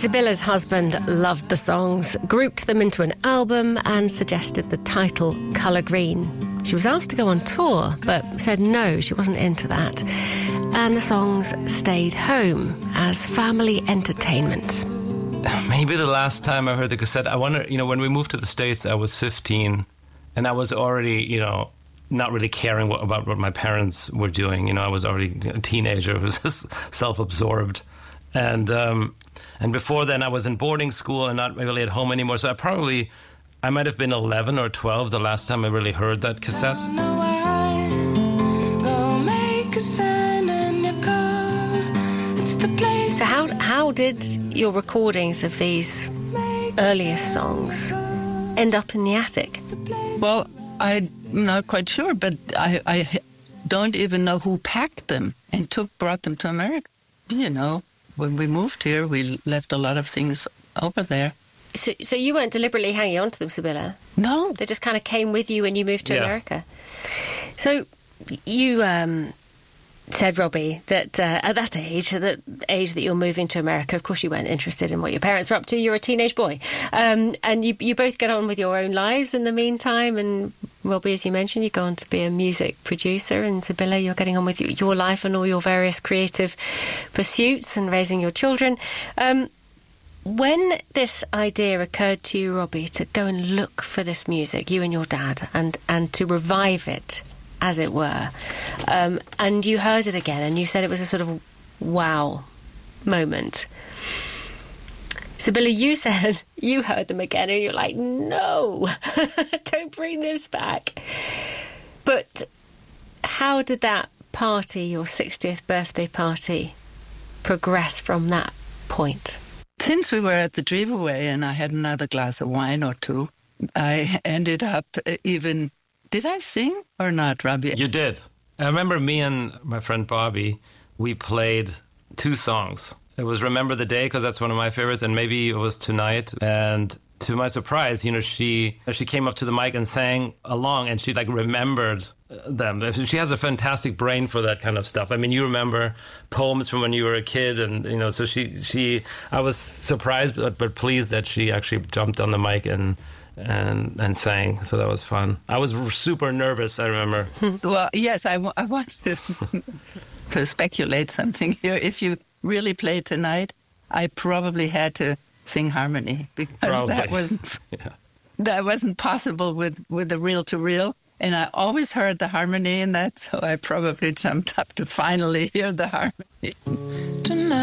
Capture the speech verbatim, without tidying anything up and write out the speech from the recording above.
Sibylla's husband loved the songs, grouped them into an album and suggested the title Colour Green. She was asked to go on tour, but said no, she wasn't into that. And the songs stayed home as family entertainment. Maybe the last time I heard the cassette, I wonder, you know, when we moved to the States, I was fifteen, and I was already, you know, not really caring what, about what my parents were doing. You know, I was already a teenager who was just self-absorbed. And um, and before then, I was in boarding school and not really at home anymore. So I probably, I might have been eleven or twelve the last time I really heard that cassette. So how how did your recordings of these earliest songs end up in the attic? Well, I'm not quite sure, but I, I don't even know who packed them and took brought them to America. You know, when we moved here, we left a lot of things over there. So, so you weren't deliberately hanging on to them, Sibylla? No. They just kind of came with you when you moved to yeah. America. So you um, said, Robbie, that uh, at that age, that age that you're moving to America, of course you weren't interested in what your parents were up to. You're a teenage boy. Um, and you, you both get on with your own lives in the meantime. And Robbie, as you mentioned, you go on to be a music producer. And Sibylla, you're getting on with your life and all your various creative pursuits and raising your children. Um, when this idea occurred to you, Robbie, to go and look for this music, you and your dad, and, and to revive it, as it were, um, and you heard it again and you said it was a sort of wow moment. Sibylla, you said you heard them again and you're like, no, don't bring this back. But how did that party, your sixtieth birthday party, progress from that point? Since we were at the Drivaway and I had another glass of wine or two, I ended up even... Did I sing or not, Robbie? You did. I remember me and my friend Bobby, we played two songs. It was Remember the Day, because that's one of my favorites, and Maybe It Was Tonight. And to my surprise, you know, she she came up to the mic and sang along, and she, like, remembered them. She has a fantastic brain for that kind of stuff. I mean, you remember poems from when you were a kid, and, you know, so she, she I was surprised but, but pleased that she actually jumped on the mic and... and and sang, so that was fun. I was super nervous, I remember. Well, yes, I, w- I want to, to speculate something here. If you really played tonight, I probably had to sing harmony, because probably. that wasn't yeah. that wasn't possible with, with the reel-to-reel. And I always heard the harmony in that, so I probably jumped up to finally hear the harmony.